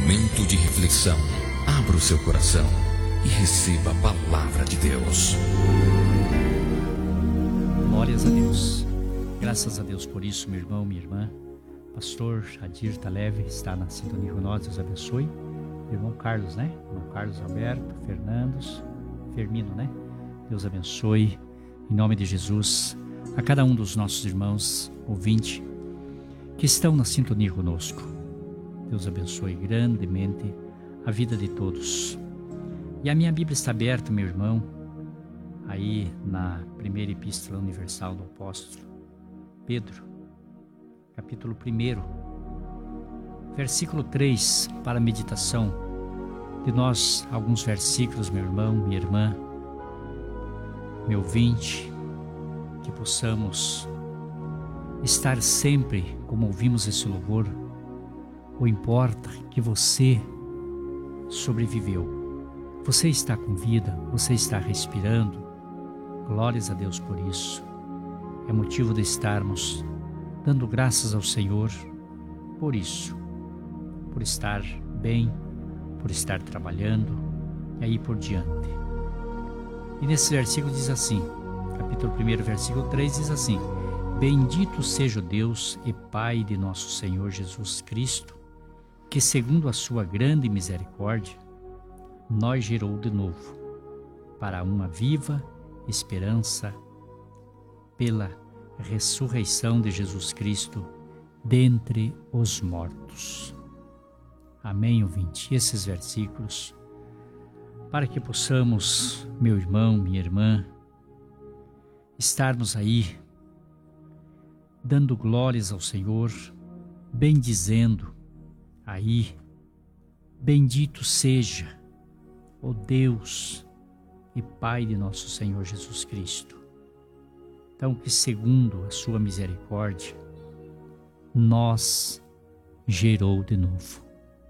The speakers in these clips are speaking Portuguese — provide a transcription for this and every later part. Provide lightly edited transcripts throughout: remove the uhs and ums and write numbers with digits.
Momento de reflexão. Abra o seu coração e receba a palavra de Deus. Glórias a Deus. Graças a Deus por isso, meu irmão, minha irmã. Pastor Adir Taleve está na sintonia com nós, Deus abençoe. Irmão Carlos, né? Irmão Carlos Alberto, Firmino, né? Deus abençoe, em nome de Jesus, a cada um dos nossos irmãos ouvintes que estão na sintonia conosco. Deus abençoe grandemente a vida de todos. E a minha Bíblia está aberta, meu irmão, aí na primeira epístola universal do apóstolo Pedro, capítulo 1, versículo 3, para a meditação de nós, alguns versículos, meu irmão, minha irmã, meu ouvinte, que possamos estar sempre, como ouvimos esse louvor, o importa que você sobreviveu. Você está com vida, você está respirando. Glórias a Deus por isso. É motivo de estarmos dando graças ao Senhor por isso, por estar bem, por estar trabalhando e aí por diante. E nesse versículo diz assim, capítulo 1, versículo 3 diz assim: Bendito seja o Deus e Pai de nosso Senhor Jesus Cristo, que segundo a sua grande misericórdia, nos gerou de novo, para uma viva esperança pela ressurreição de Jesus Cristo dentre os mortos. Amém, ouvinte? Esses versículos, para que possamos, meu irmão, minha irmã, estarmos aí, dando glórias ao Senhor, bendizendo aí, bendito seja o Deus e Pai de nosso Senhor Jesus Cristo. Então, que segundo a sua misericórdia, nos gerou de novo.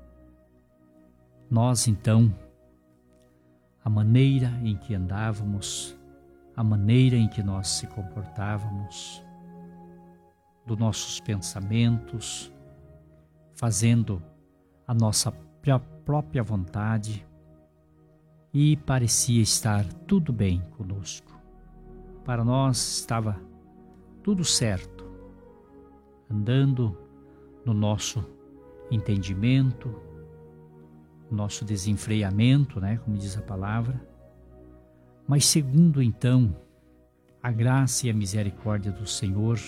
Nós, então, a maneira em que andávamos, a maneira em que nós se comportávamos, dos nossos pensamentos, fazendo a nossa própria vontade, e parecia estar tudo bem conosco. Para nós estava tudo certo, andando no nosso entendimento, nosso desenfreamento, né, como diz a palavra. Mas segundo então a graça e a misericórdia do Senhor,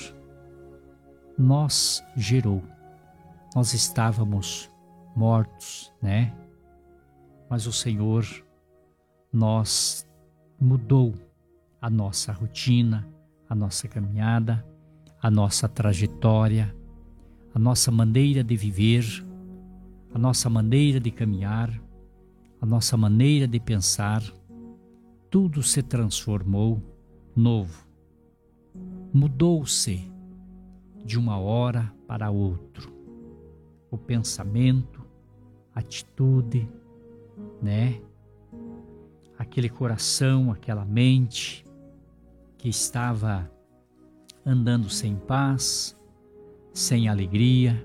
nos gerou. Nós estávamos mortos, né? Mas o Senhor nos mudou a nossa rotina, a nossa caminhada, a nossa trajetória, a nossa maneira de viver, a nossa maneira de caminhar, a nossa maneira de pensar. Tudo se transformou novo. Mudou-se de uma hora para outra. O pensamento, a atitude, né? Aquele coração, aquela mente que estava andando sem paz, sem alegria,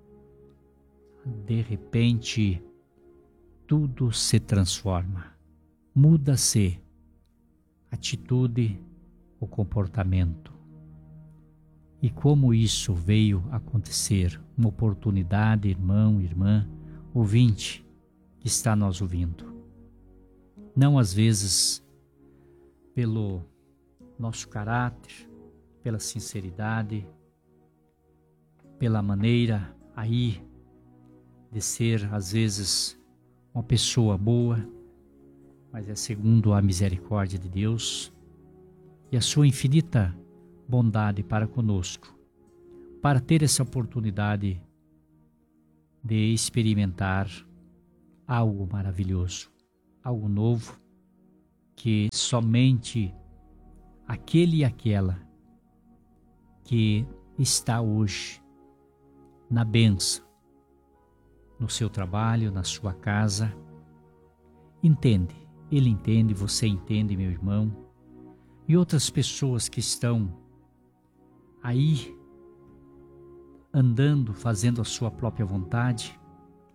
de repente tudo se transforma, muda-se a atitude, o comportamento. E como isso veio acontecer? Uma oportunidade, irmão, irmã, ouvinte que está nos ouvindo. Não às vezes pelo nosso caráter, pela sinceridade, pela maneira aí de ser às vezes uma pessoa boa, mas é segundo a misericórdia de Deus e a sua infinita bondade para conosco, para ter essa oportunidade de experimentar algo maravilhoso, algo novo, que somente aquele e aquela que está hoje na bênção, no seu trabalho, na sua casa, entende. Ele entende, você entende, meu irmão, e outras pessoas que estão aí andando, fazendo a sua própria vontade,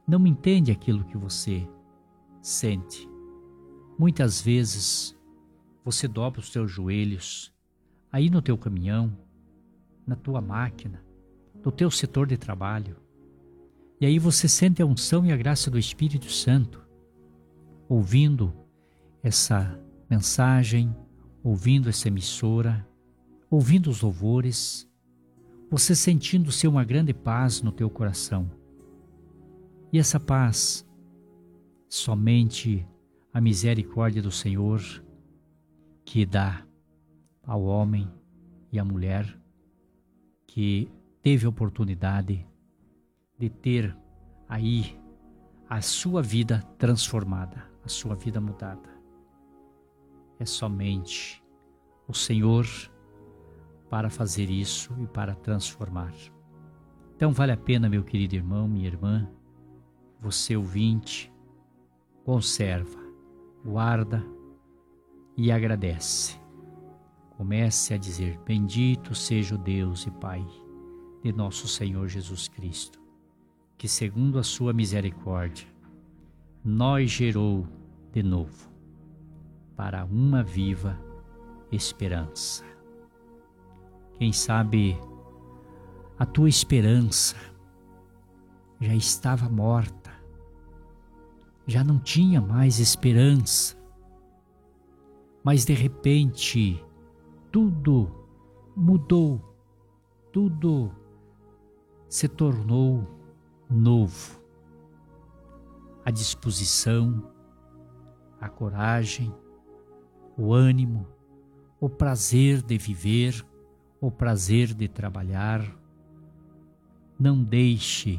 não entende aquilo que você sente. Muitas vezes você dobra os teus joelhos aí no teu caminhão, na tua máquina, no teu setor de trabalho, e aí você sente a unção e a graça do Espírito Santo, ouvindo essa mensagem, ouvindo essa emissora, ouvindo os louvores, você sentindo-se uma grande paz no teu coração. E essa paz, somente a misericórdia do Senhor que dá ao homem e à mulher que teve a oportunidade de ter aí a sua vida transformada, a sua vida mudada. É somente o Senhor para fazer isso e para transformar. Então vale a pena, meu querido irmão, minha irmã, você ouvinte, conserva, guarda e agradece. Comece a dizer: bendito seja o Deus e Pai de nosso Senhor Jesus Cristo, que segundo a sua misericórdia, nos gerou de novo para uma viva esperança. Quem sabe a tua esperança já estava morta, já não tinha mais esperança, mas de repente tudo mudou, tudo se tornou novo. A disposição, a coragem, o ânimo, o prazer de viver, o prazer de trabalhar. Não deixe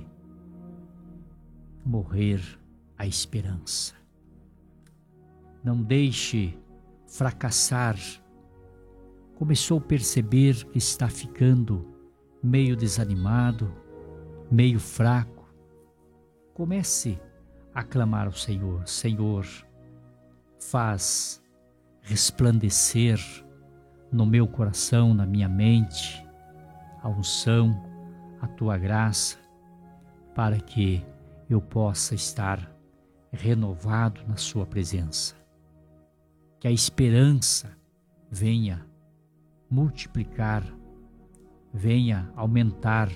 morrer a esperança. Não deixe fracassar. Começou a perceber que está ficando meio desanimado, meio fraco. Comece a clamar ao Senhor: Senhor, faz resplandecer no meu coração, na minha mente, a unção, a tua graça, para que eu possa estar renovado na sua presença. Que a esperança venha multiplicar, venha aumentar.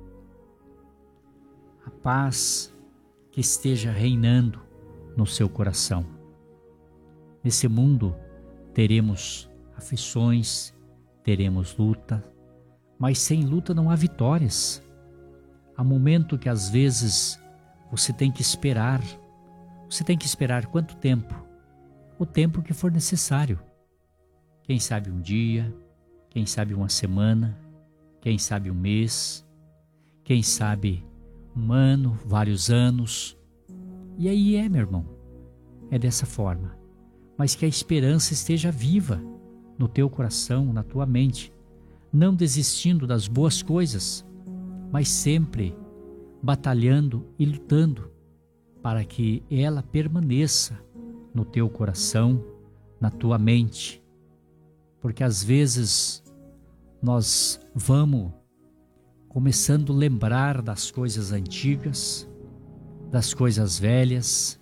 A paz que esteja reinando no seu coração. Nesse mundo teremos aflições, teremos luta, mas sem luta não há vitórias. Há momento que às vezes você tem que esperar. Você tem que esperar quanto tempo? O tempo que for necessário. Quem sabe um dia, quem sabe uma semana, quem sabe um mês, quem sabe um ano, vários anos. E aí meu irmão, é dessa forma. Mas que a esperança esteja viva no teu coração, na tua mente, não desistindo das boas coisas, mas sempre batalhando e lutando para que ela permaneça no teu coração, na tua mente. Porque às vezes nós vamos começando a lembrar das coisas antigas, das coisas velhas,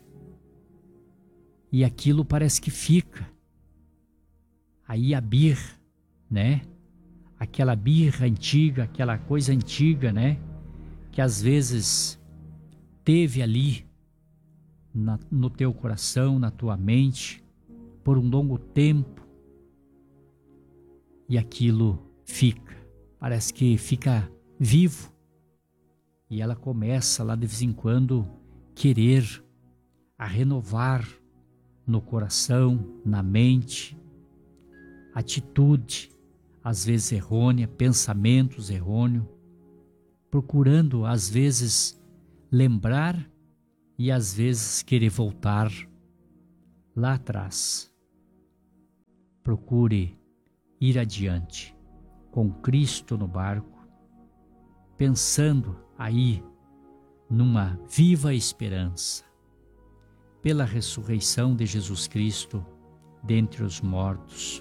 e aquilo parece que fica. Aí a birra, né? Aquela birra antiga, aquela coisa antiga, né? Que às vezes teve ali no teu coração, na tua mente, por um longo tempo. E aquilo fica, parece que fica vivo. E ela começa lá de vez em quando querer a renovar no coração, na mente, atitude, às vezes errônea, pensamentos errôneos, procurando às vezes lembrar e às vezes querer voltar lá atrás. Procure ir adiante, com Cristo no barco, pensando aí numa viva esperança, pela ressurreição de Jesus Cristo dentre os mortos.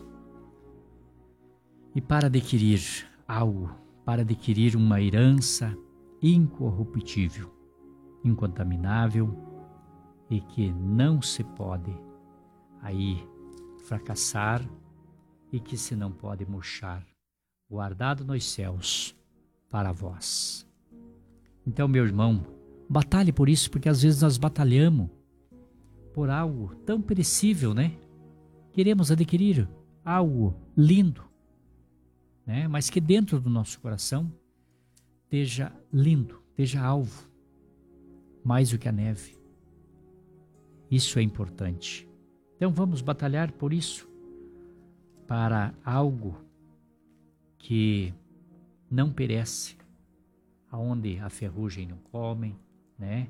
E para adquirir algo, para adquirir uma herança incorruptível, incontaminável e que não se pode aí fracassar e que se não pode murchar, guardado nos céus para vós. Então, meu irmão, batalhe por isso, porque às vezes nós batalhamos por algo tão perecível, né? Queremos adquirir algo lindo, né? Mas que dentro do nosso coração esteja lindo, esteja alvo, mais do que a neve. Isso é importante. Então vamos batalhar por isso, para algo que não perece, aonde a ferrugem não come, né?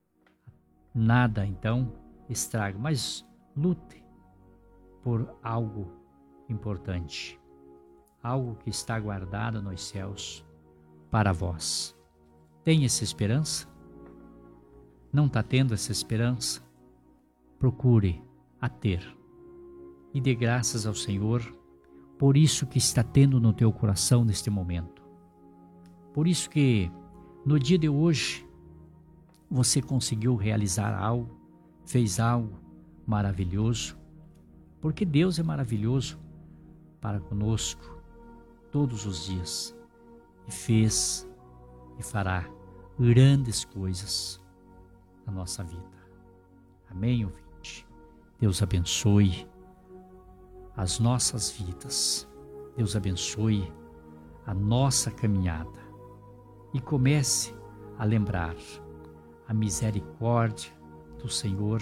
Nada então estraga, mas lute por algo importante, algo que está guardado nos céus para vós. Tem essa esperança? Não está tendo essa esperança? Procure a ter e dê graças ao Senhor por isso que está tendo no teu coração neste momento. Por isso que no dia de hoje você conseguiu realizar algo, fez algo maravilhoso, porque Deus é maravilhoso para conosco todos os dias e fez e fará grandes coisas na nossa vida. Amém, ouvinte? Deus abençoe as nossas vidas. Deus abençoe a nossa caminhada e comece a lembrar a misericórdia do Senhor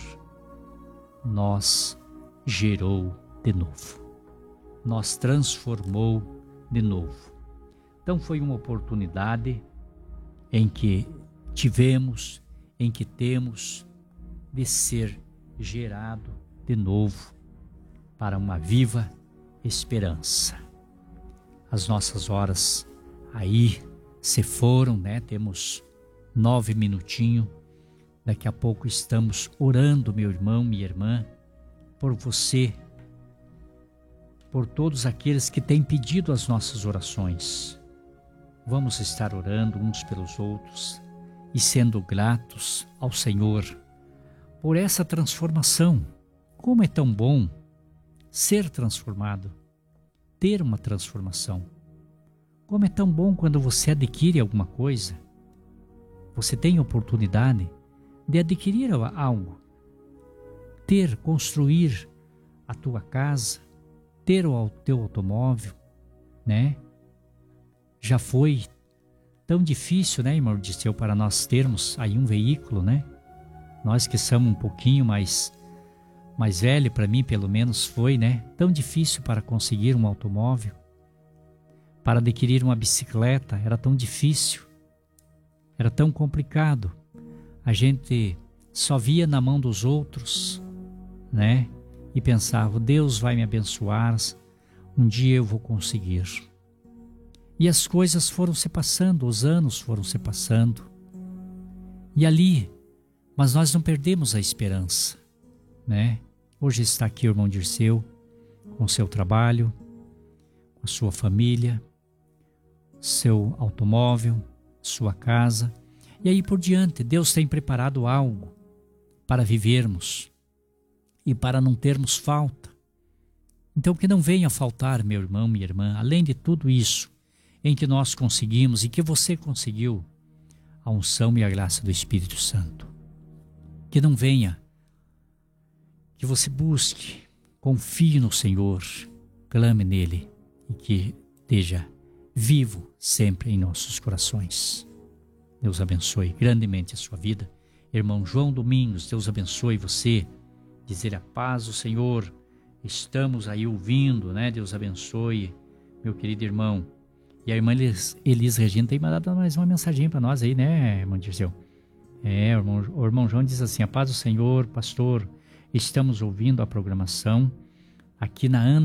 nos gerou de novo, nos transformou de novo. Então foi uma oportunidade em que tivemos, em que temos de ser gerado de novo para uma viva esperança. As nossas horas aí se foram, né? Temos 9 minutinhos. Daqui a pouco estamos orando, meu irmão, minha irmã, por você, por todos aqueles que têm pedido as nossas orações. Vamos estar orando uns pelos outros e sendo gratos ao Senhor por essa transformação. Como é tão bom ser transformado, ter uma transformação. Como é tão bom quando você adquire alguma coisa, você tem a oportunidade de adquirir algo, construir a tua casa, ter o teu automóvel, né? Já foi tão difícil, né, irmão Dirceu, para nós termos aí um veículo, né? Nós que somos um pouquinho mais velho, para mim pelo menos foi, né? Tão difícil para conseguir um automóvel, para adquirir uma bicicleta, era tão difícil, era tão complicado. A gente só via na mão dos outros, né? E pensava, Deus vai me abençoar, um dia eu vou conseguir. E as coisas foram se passando, os anos foram se passando. E ali, mas nós não perdemos a esperança, né? Hoje está aqui o irmão Dirceu, com seu trabalho, com a sua família, seu automóvel, sua casa. E aí por diante, Deus tem preparado algo para vivermos e para não termos falta. Então que não venha faltar, meu irmão, minha irmã, além de tudo isso, em que nós conseguimos e que você conseguiu, a unção e a graça do Espírito Santo. Que não venha, que você busque, confie no Senhor, clame nele e que esteja vivo sempre em nossos corações. Deus abençoe grandemente a sua vida. Irmão João Domingos, Deus abençoe você. Dizer a paz do Senhor. Estamos aí ouvindo, né? Deus abençoe, meu querido irmão. E a irmã Elis Regina tem mandado mais uma mensagem para nós aí, né, irmão Dirceu? O irmão João diz assim, a paz do Senhor, pastor, estamos ouvindo a programação aqui na Ana